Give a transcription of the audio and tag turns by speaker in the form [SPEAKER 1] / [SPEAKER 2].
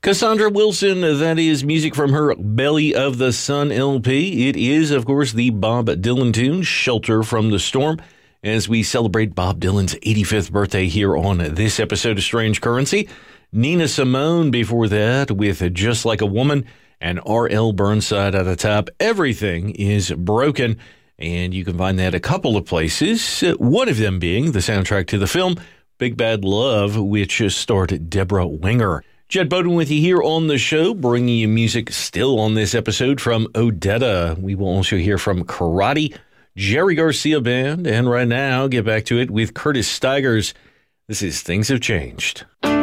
[SPEAKER 1] Cassandra Wilson, that is music from her Belly of the Sun LP. It is, of course, the Bob Dylan tune, Shelter from the Storm, as we celebrate Bob Dylan's 85th birthday here on this episode of Strange Currency. Nina Simone before that with Just Like a Woman, and R.L. Burnside at the top. Everything is Broken, and you can find that a couple of places, one of them being the soundtrack to the film Big Bad Love, which starred Deborah Winger. Jed Bowden with you here on the show, bringing you music still on this episode from Odetta. We will also hear from Karate, Jerry Garcia Band, and right now get back to it with Curtis Stigers. This is Things Have Changed.